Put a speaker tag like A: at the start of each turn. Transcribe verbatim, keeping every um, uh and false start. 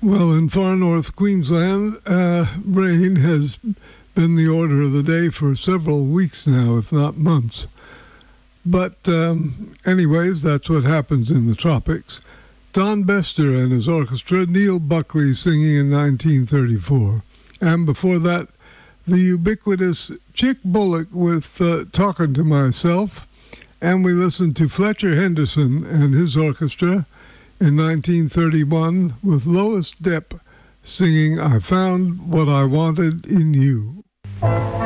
A: Well, in far north Queensland, uh, rain has been the order of the day for several weeks now, if not months. But um, anyways, that's what happens in the tropics. Don Bester and his orchestra, Neil Buckley singing in nineteen thirty-four. And before that, the ubiquitous Chick Bullock with uh, Talking to Myself. And we listened to Fletcher Henderson and his orchestra in nineteen thirty-one with Lois Depp singing I Found What I Wanted in You.